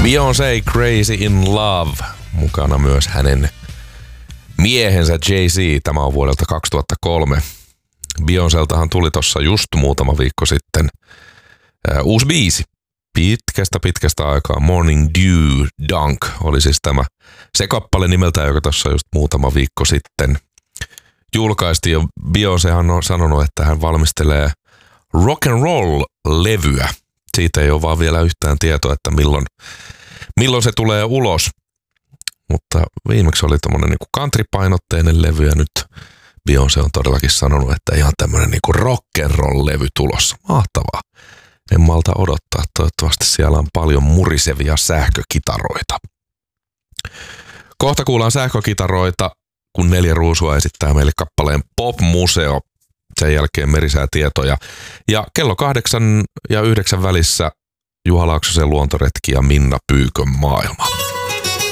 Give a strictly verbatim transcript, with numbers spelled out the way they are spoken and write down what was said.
Beyoncé Crazy in Love. Mukana myös hänen miehensä Jay-Z. Tämä on vuodelta kaksituhattakolme. Beyoncéltahan tuli tossa just muutama viikko sitten ää, uusi biisi. Pitkästä pitkästä aikaa. Morning Dew Dunk oli siis tämä se kappale nimeltään, joka tossa just muutama viikko sitten julkaistiin. Ja Beyoncéhan on sanonut, että hän valmistelee rock and roll-levyä. Siitä ei ole vaan vielä yhtään tietoa, että milloin, milloin se tulee ulos. Mutta viimeksi oli tämmöinen niinku country-painotteinen levy ja nyt Beyoncé on todellakin sanonut, että ihan tämmöinen niinku rock and roll-levy tulossa. Mahtavaa. En malta odottaa. Toivottavasti siellä on paljon murisevia sähkökitaroita. Kohta kuullaan sähkökitaroita, kun Neljä Ruusua esittää meille kappaleen Pop-museo. Sen jälkeen merisäätietoja. Ja kello kahdeksan ja yhdeksän välissä Juha Laaksosen luontoretki ja Minna Pyykön maailma.